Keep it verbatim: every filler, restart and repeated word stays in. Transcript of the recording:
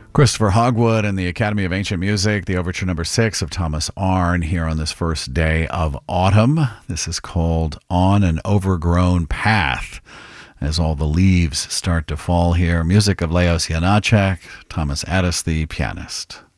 Christopher Hogwood and the Academy of Ancient Music, the overture number six of Thomas Arne here on this first day of autumn. This is called On an Overgrown Path, as all the leaves start to fall here. Music of Leos Janáček, Thomas Addis, the pianist.